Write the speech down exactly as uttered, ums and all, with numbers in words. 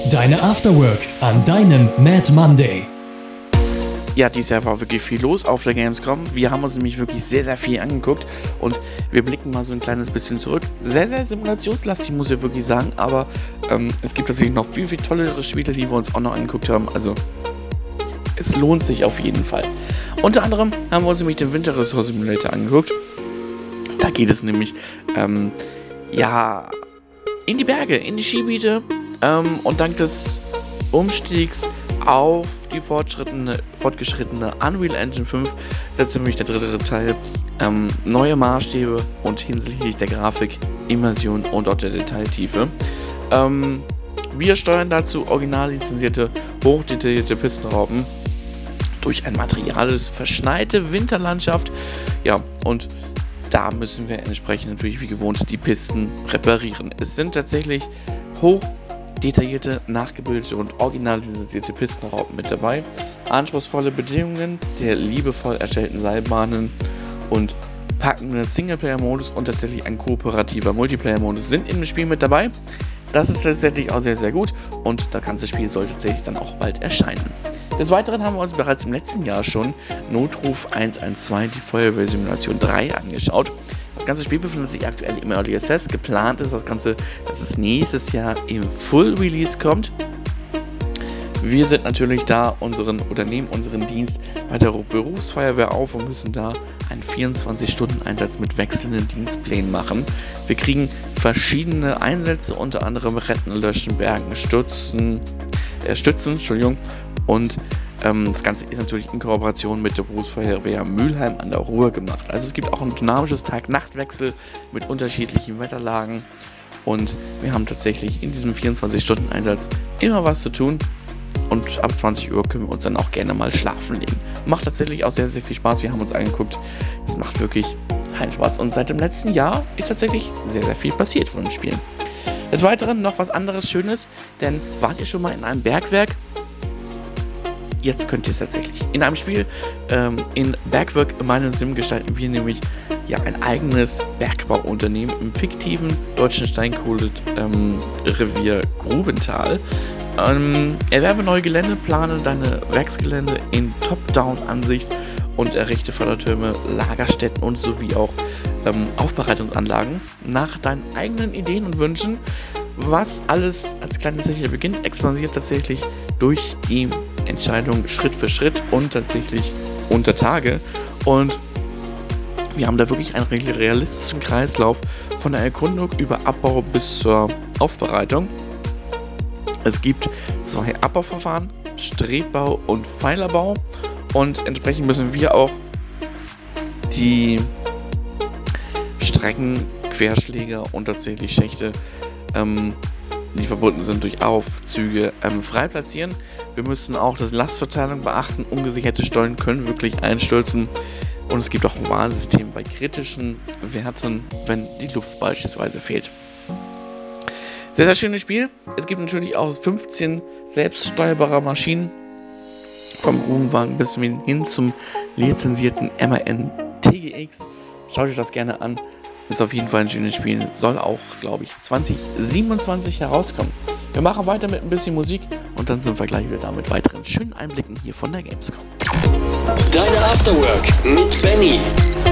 Deine Afterwork an deinem Mad Monday. Ja, dieses Jahr war wirklich viel los auf der Gamescom. Wir haben uns nämlich wirklich sehr, sehr viel angeguckt und wir blicken mal so ein kleines bisschen zurück. Sehr, sehr simulationslastig, muss ich wirklich sagen, aber ähm, es gibt tatsächlich noch viel, viel tollere Spiele, die wir uns auch noch angeguckt haben. Also, es lohnt sich auf jeden Fall. Unter anderem haben wir uns nämlich den Winter Resort Simulator angeguckt. Da geht es nämlich, ähm, ja, in die Berge, in die Skigebiete ähm, und dank des Umstiegs auf die fortschrittene, fortgeschrittene Unreal Engine fünf setzt nämlich der dritte Teil ähm, neue Maßstäbe und hinsichtlich der Grafik, Immersion und auch der Detailtiefe. Ähm, wir steuern dazu original lizenzierte, hochdetaillierte Pistenraupen durch ein materiales, verschneite Winterlandschaft. Ja, und da müssen wir entsprechend natürlich wie gewohnt die Pisten präparieren. Es sind tatsächlich hoch detaillierte, nachgebildete und original lizenzierte Pistenraupen mit dabei, anspruchsvolle Bedingungen der liebevoll erstellten Seilbahnen und packende Singleplayer-Modus und tatsächlich ein kooperativer Multiplayer-Modus sind im Spiel mit dabei. Das ist letztendlich auch sehr, sehr gut und das ganze Spiel soll tatsächlich dann auch bald erscheinen. Des Weiteren haben wir uns bereits im letzten Jahr schon Notruf eins eins zwei, die Feuerwehrsimulation drei, angeschaut. Das ganze Spiel befindet sich aktuell im Early Access. Geplant ist das Ganze, dass es nächstes Jahr im Full Release kommt. Wir sind natürlich da unseren oder nehmen unseren Dienst bei der Berufsfeuerwehr auf und müssen da einen vierundzwanzig-Stunden-Einsatz mit wechselnden Dienstplänen machen. Wir kriegen verschiedene Einsätze, unter anderem Retten, Löschen, Bergen, Stützen, äh, Stützen, Entschuldigung. Und ähm, das Ganze ist natürlich in Kooperation mit der Berufsfeuerwehr Mülheim an der Ruhr gemacht. Also es gibt auch ein dynamisches Tag-Nacht-Wechsel mit unterschiedlichen Wetterlagen. Und wir haben tatsächlich in diesem vierundzwanzig-Stunden-Einsatz immer was zu tun. Und ab zwanzig Uhr können wir uns dann auch gerne mal schlafen legen. Macht tatsächlich auch sehr, sehr viel Spaß. Wir haben uns angeguckt. Es macht wirklich einen Spaß. Und seit dem letzten Jahr ist tatsächlich sehr, sehr viel passiert von den Spielen. Des Weiteren noch was anderes Schönes. Denn wart ihr schon mal in einem Bergwerk? Jetzt könnt ihr es tatsächlich. In einem Spiel, ähm, in Bergwerk Meine Sim gestalten wir nämlich ja ein eigenes Bergbauunternehmen im fiktiven deutschen Steinkohle-Revier ähm, Grubental. Ähm, erwerbe neue Gelände, plane deine Werksgelände in Top-Down-Ansicht und errichte Fördertürme, Lagerstätten und sowie auch ähm, Aufbereitungsanlagen nach deinen eigenen Ideen und Wünschen. Was alles als kleine Sache beginnt, expandiert tatsächlich durch die Entscheidung Schritt für Schritt und tatsächlich unter Tage. Und wir haben da wirklich einen realistischen Kreislauf von der Erkundung über Abbau bis zur Aufbereitung. Es gibt zwei Abbauverfahren, Strebbau und Pfeilerbau. Und entsprechend müssen wir auch die Strecken, Querschläger und tatsächlich Schächte, ähm, die verbunden sind durch Aufzüge, ähm, frei platzieren. Wir müssen auch das Lastverteilung beachten. Ungesicherte Stollen können wirklich einstürzen. Und es gibt auch ein Warnsystem bei kritischen Werten, wenn die Luft beispielsweise fehlt. Sehr, sehr schönes Spiel. Es gibt natürlich auch fünfzehn selbststeuerbare Maschinen. Vom Grubenwagen bis hin zum lizenzierten M A N T G X. Schaut euch das gerne an. Ist auf jeden Fall ein schönes Spiel. Soll auch, glaube ich, zwanzig siebenundzwanzig herauskommen. Wir machen weiter mit ein bisschen Musik und dann sind wir gleich wieder da mit weiteren schönen Einblicken hier von der Gamescom. Deine Afterwork mit Benny.